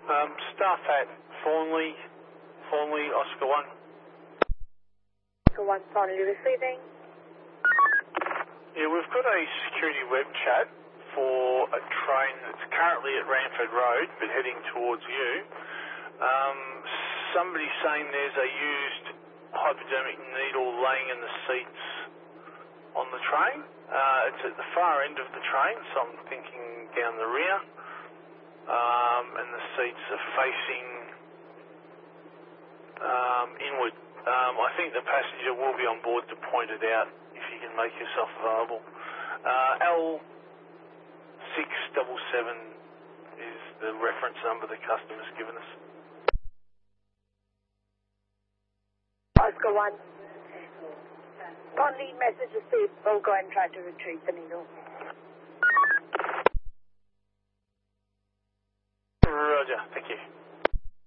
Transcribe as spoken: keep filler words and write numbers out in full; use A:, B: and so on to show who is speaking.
A: Um, staff at Thornley, Thornley, Oscar one.
B: Oscar one, Thornley receiving.
A: Yeah, we've got a security web chat for a train that's currently at Ranford Road but heading towards you. Um, somebody's saying there's a used hypodermic needle laying in the seats on the train. Uh, it's at the far end of the train, so I'm thinking down the rear. Um, and the seats are facing um, inward. Um, I think the passenger will be on board to point it out if you can make yourself available. Uh, L six seven seven is the reference number the customer's given us.
B: Oscar one. Thornley, message received. We'll go and try to retrieve the needle.